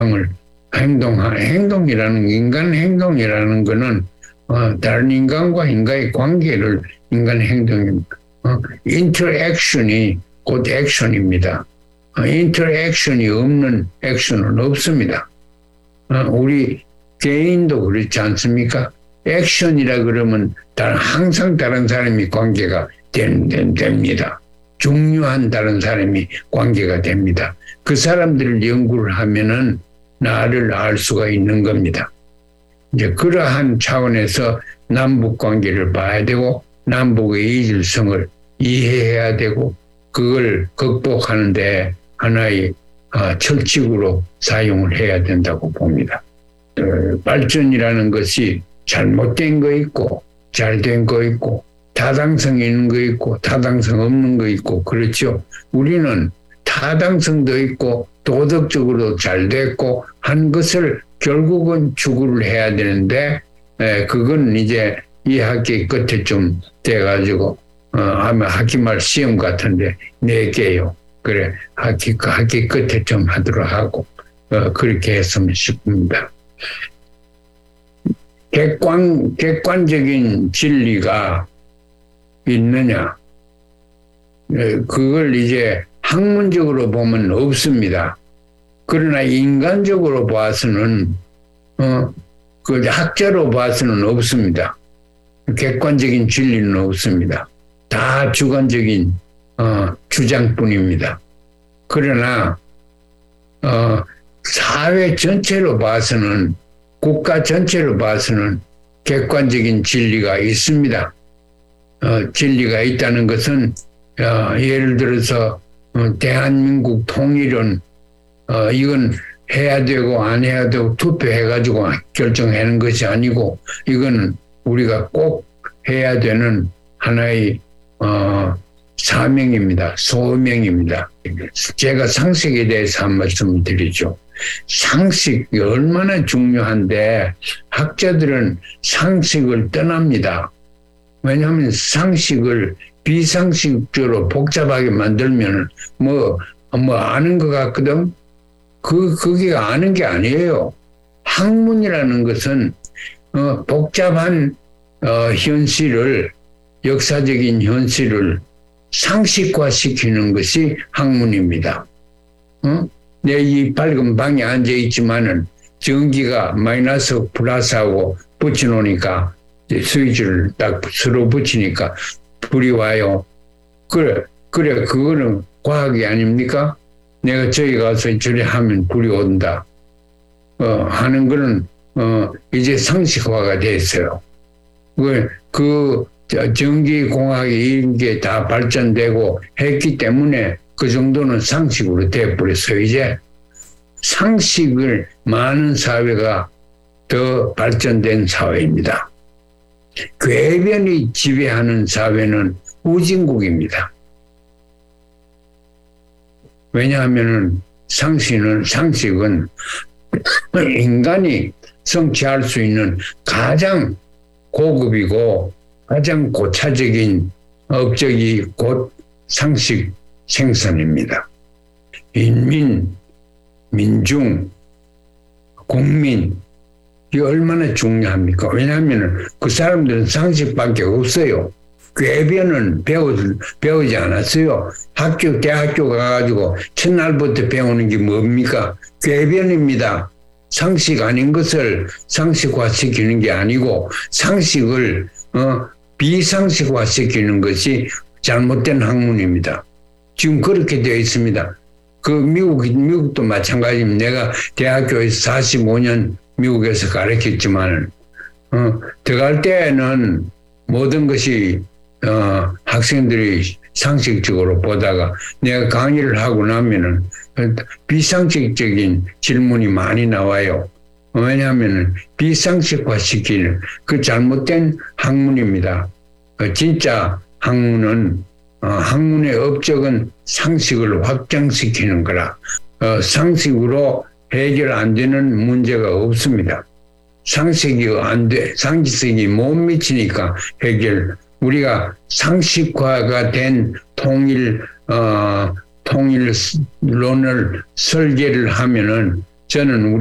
행동이라는, 인간 행동이라는 거는, 다른 인간과 인간의 관계를 인간 행동입니다. 인터액션이 곧 액션입니다. 인터액션이 없는 액션은 없습니다. 우리 개인도 그렇지 않습니까? 액션이라 그러면 항상 다른 사람이 관계가 됩니다. 중요한 다른 사람이 관계가 됩니다. 그 사람들을 연구를 하면은 나를 알 수가 있는 겁니다. 이제 그러한 차원에서 남북 관계를 봐야 되고 남북의 이질성을 이해해야 되고 그걸 극복하는데 하나의 철칙으로 사용을 해야 된다고 봅니다. 발전이라는 것이 잘못된 거 있고 잘된 거 있고 타당성 있는 거 있고 타당성 없는 거 있고 그렇죠. 우리는 타당성도 있고 도덕적으로 잘 됐고 한 것을 결국은 추구를 해야 되는데 그건 이제 이 학기 끝에 좀 돼가지고 아마 학기말 시험 같은데 4개요. 그래 학기 끝에 좀 하도록 하고 그렇게 했으면 싶습니다. 객관적인 진리가 있느냐? 그걸 이제 학문적으로 보면 없습니다. 그러나 인간적으로 봐서는 그 학자로 봐서는 없습니다. 객관적인 진리는 없습니다. 다 주관적인 주장뿐입니다. 그러나 사회 전체로 봐서는 국가 전체로 봐서는 객관적인 진리가 있습니다. 진리가 있다는 것은 예를 들어서 대한민국 통일은 이건 해야 되고 안 해야 되고 투표해가지고 결정하는 것이 아니고 이거는 우리가 꼭 해야 되는 하나의 사명입니다. 소명입니다. 제가 상식에 대해서 한 말씀을 드리죠. 상식이 얼마나 중요한데 학자들은 상식을 떠납니다. 왜냐하면 상식을 비상식적으로 복잡하게 만들면 아는 것 같거든. 그게 아는 게 아니에요. 학문이라는 것은 복잡한 현실을 역사적인 현실을 상식화시키는 것이 학문입니다. 내 이 밝은 방에 앉아 있지만은 전기가 마이너스 플러스하고 붙여놓으니까 스위치를 딱 서로 붙이니까 불이 와요. 그래 그거는 과학이 아닙니까? 내가 저기 가서 저리 하면 불이 온다. 하는 거는 이제 상식화가 됐어요. 전기공학이 이런 게 다 발전되고 했기 때문에 그 정도는 상식으로 돼버렸어요. 이제 상식을 많은 사회가 더 발전된 사회입니다. 궤변이 지배하는 사회는 후진국입니다. 왜냐하면 상식은 인간이 성취할 수 있는 가장 고급이고 가장 고차적인 업적이 곧 상식 생산입니다. 민중, 국민, 이게 얼마나 중요합니까? 왜냐하면 그 사람들은 상식밖에 없어요. 궤변은 배우지 않았어요. 대학교 가가지고 첫날부터 배우는 게 뭡니까? 궤변입니다. 상식 아닌 것을 상식화시키는 게 아니고 상식을 비상식화시키는 것이 잘못된 학문입니다. 지금 그렇게 되어 있습니다. 미국도 마찬가지입니다. 내가 대학교에서 45년 미국에서 가르쳤지만 들어갈 때는 모든 것이 학생들이 상식적으로 보다가 내가 강의를 하고 나면은 비상식적인 질문이 많이 나와요. 왜냐하면 비상식화시키는 그 잘못된 학문입니다. 진짜 학문은 학문의 업적은 상식을 확장시키는 거라. 상식으로 해결 안 되는 문제가 없습니다. 상식이 못 미치니까 우리가 상식화가 된 통일론을 설계를 하면은 저는